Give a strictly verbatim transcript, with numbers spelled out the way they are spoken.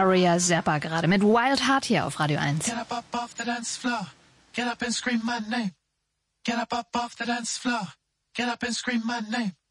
Aria Zappa gerade mit Wild Heart hier auf Radio eins. Get up, up off the dance floor. Get up and scream my name. Get up, up off the dance floor. Get up and scream my name.